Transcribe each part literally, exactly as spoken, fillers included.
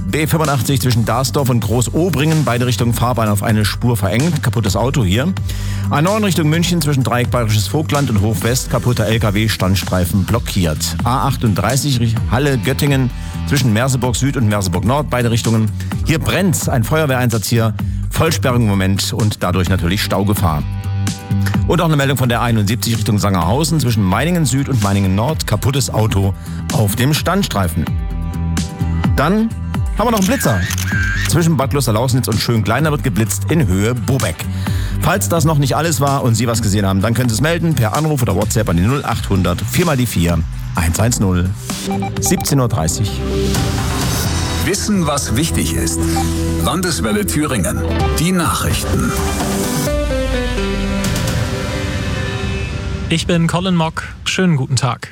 B fünfundachtzig zwischen Darsdorf und Großobringen, beide Richtungen Fahrbahn auf eine Spur verengt, kaputtes Auto hier. A neun Richtung München zwischen Dreieck Bayerisches Vogtland und Hochwest, kaputter L K W-Standstreifen blockiert. A achtunddreißig Halle-Göttingen zwischen Merseburg Süd und Merseburg Nord, beide Richtungen. Hier brennt's, ein Feuerwehreinsatz hier, Vollsperrung im Moment und dadurch natürlich Staugefahr. Und auch eine Meldung von der einundsiebzig Richtung Sangerhausen zwischen Meiningen Süd und Meiningen Nord, kaputtes Auto auf dem Standstreifen. Dann haben wir noch einen Blitzer. Zwischen Bad Kloster-Lausnitz und Schönkleiner wird geblitzt in Höhe Bobeck. Falls das noch nicht alles war und Sie was gesehen haben, dann können Sie es melden per Anruf oder WhatsApp an die null achthundert vier mal die vier hundertzehn. siebzehn Uhr dreißig. Wissen, was wichtig ist. Landeswelle Thüringen. Die Nachrichten. Ich bin Colin Mock. Schönen guten Tag.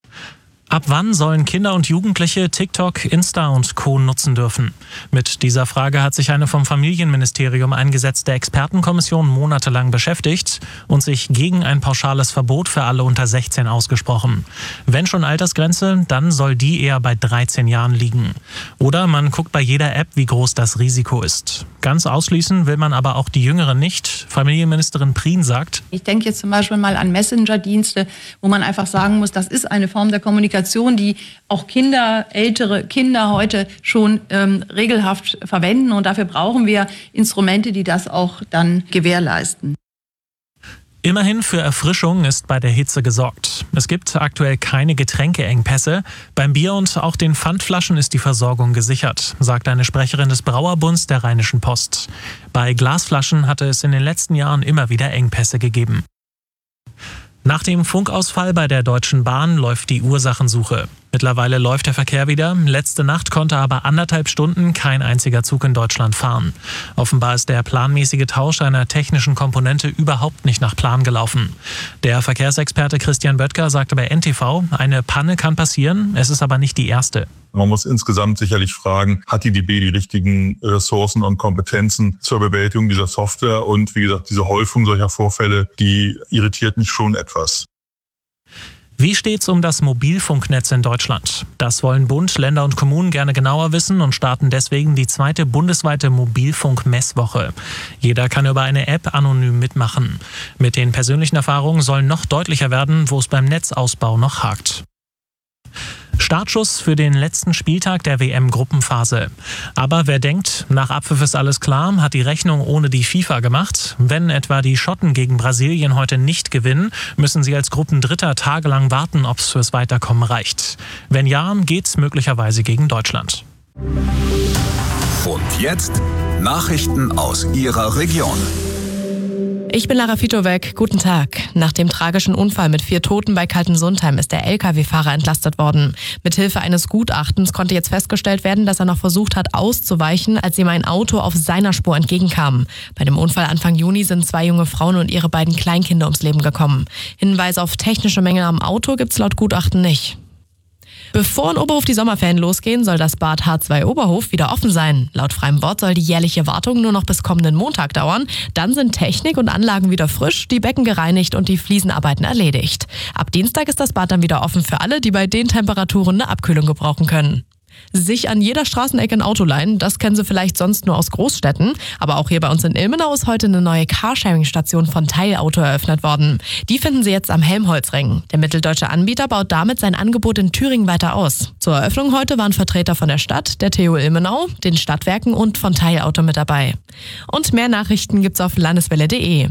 Ab wann sollen Kinder und Jugendliche TikTok, Insta und Co. nutzen dürfen? Mit dieser Frage hat sich eine vom Familienministerium eingesetzte Expertenkommission monatelang beschäftigt und sich gegen ein pauschales Verbot für alle unter sechzehn ausgesprochen. Wenn schon Altersgrenze, dann soll die eher bei dreizehn Jahren liegen. Oder man guckt bei jeder App, wie groß das Risiko ist. Ganz ausschließen will man aber auch die Jüngeren nicht. Familienministerin Prien sagt: Ich denke jetzt zum Beispiel mal an Messenger-Dienste, wo man einfach sagen muss, das ist eine Form der Kommunikation, die auch Kinder, ältere Kinder heute schon ähm, regelhaft verwenden. Und dafür brauchen wir Instrumente, die das auch dann gewährleisten. Immerhin für Erfrischung ist bei der Hitze gesorgt. Es gibt aktuell keine Getränkeengpässe. Beim Bier und auch den Pfandflaschen ist die Versorgung gesichert, sagt eine Sprecherin des Brauerbunds der Rheinischen Post. Bei Glasflaschen hatte es in den letzten Jahren immer wieder Engpässe gegeben. Nach dem Funkausfall bei der Deutschen Bahn läuft die Ursachensuche. Mittlerweile läuft der Verkehr wieder. Letzte Nacht konnte aber anderthalb Stunden kein einziger Zug in Deutschland fahren. Offenbar ist der planmäßige Tausch einer technischen Komponente überhaupt nicht nach Plan gelaufen. Der Verkehrsexperte Christian Böttger sagte bei N T V, eine Panne kann passieren, es ist aber nicht die erste. Man muss insgesamt sicherlich fragen, hat die D B die richtigen Ressourcen und Kompetenzen zur Bewältigung dieser Software? Und wie gesagt, diese Häufung solcher Vorfälle, die irritiert mich schon etwas. Wie steht's um das Mobilfunknetz in Deutschland? Das wollen Bund, Länder und Kommunen gerne genauer wissen und starten deswegen die zweite bundesweite Mobilfunk-Messwoche. Jeder kann über eine App anonym mitmachen. Mit den persönlichen Erfahrungen soll noch deutlicher werden, wo es beim Netzausbau noch hakt. Startschuss für den letzten Spieltag der W M-Gruppenphase. Aber wer denkt, nach Abpfiff ist alles klar, hat die Rechnung ohne die FIFA gemacht. Wenn etwa die Schotten gegen Brasilien heute nicht gewinnen, müssen sie als Gruppendritter tagelang warten, ob es fürs Weiterkommen reicht. Wenn ja, geht's möglicherweise gegen Deutschland. Und jetzt Nachrichten aus Ihrer Region. Ich bin Lara Fitowek. Guten Tag. Nach dem tragischen Unfall mit vier Toten bei Kaltensundheim ist der L K W-Fahrer entlastet worden. Mithilfe eines Gutachtens konnte jetzt festgestellt werden, dass er noch versucht hat, auszuweichen, als ihm ein Auto auf seiner Spur entgegenkam. Bei dem Unfall Anfang Juni sind zwei junge Frauen und ihre beiden Kleinkinder ums Leben gekommen. Hinweise auf technische Mängel am Auto gibt's laut Gutachten nicht. Bevor in Oberhof die Sommerferien losgehen, soll das Bad H zwei Oberhof wieder offen sein. Laut freiem Wort soll die jährliche Wartung nur noch bis kommenden Montag dauern. Dann sind Technik und Anlagen wieder frisch, die Becken gereinigt und die Fliesenarbeiten erledigt. Ab Dienstag ist das Bad dann wieder offen für alle, die bei den Temperaturen eine Abkühlung gebrauchen können. Sich an jeder Straßenecke ein Auto leihen, das kennen Sie vielleicht sonst nur aus Großstädten. Aber auch hier bei uns in Ilmenau ist heute eine neue Carsharing-Station von Teilauto eröffnet worden. Die finden Sie jetzt am Helmholtzring. Der mitteldeutsche Anbieter baut damit sein Angebot in Thüringen weiter aus. Zur Eröffnung heute waren Vertreter von der Stadt, der T U Ilmenau, den Stadtwerken und von Teilauto mit dabei. Und mehr Nachrichten gibt's auf landeswelle punkt de.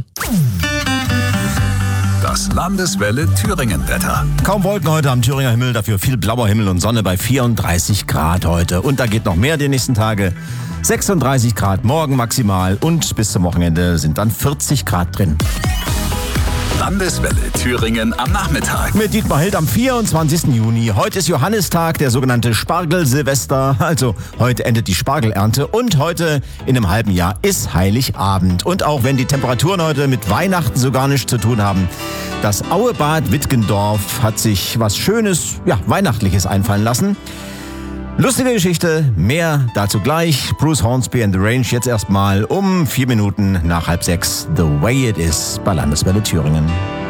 Das Landeswelle Thüringen-Wetter. Kaum Wolken heute am Thüringer Himmel, dafür viel blauer Himmel und Sonne bei vierunddreißig Grad heute. Und da geht noch mehr die nächsten Tage. sechsunddreißig Grad morgen maximal und bis zum Wochenende sind dann vierzig Grad drin. Landeswelle Thüringen am Nachmittag. Mit Dietmar Hild am vierundzwanzigsten Juni. Heute ist Johannistag, der sogenannte Spargel-Silvester. Also heute endet die Spargelernte und heute in einem halben Jahr ist Heiligabend. Und auch wenn die Temperaturen heute mit Weihnachten so gar nichts zu tun haben, das Auebad Wittgendorf hat sich was Schönes, ja, Weihnachtliches einfallen lassen. Lustige Geschichte, mehr dazu gleich. Bruce Hornsby and the Range jetzt erstmal um vier Minuten nach halb sechs. The Way It Is bei Landeswelle Thüringen.